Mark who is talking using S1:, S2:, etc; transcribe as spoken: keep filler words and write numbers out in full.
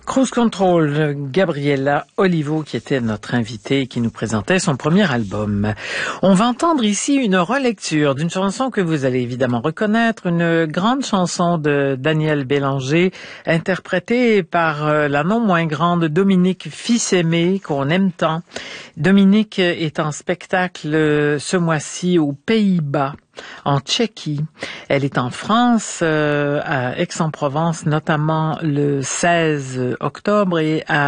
S1: Cruise Control, Gabriella Olivo qui était notre invitée et qui nous présentait son premier album. On va entendre ici une relecture d'une chanson que vous allez évidemment reconnaître, une grande chanson de Daniel Bélanger, interprétée par la non moins grande Dominique Fils-Aimé, qu'on aime tant. Dominique est en spectacle ce mois-ci aux Pays-Bas, en Tchéquie. Elle est en France, euh, à Aix-en-Provence, notamment le seize octobre, et à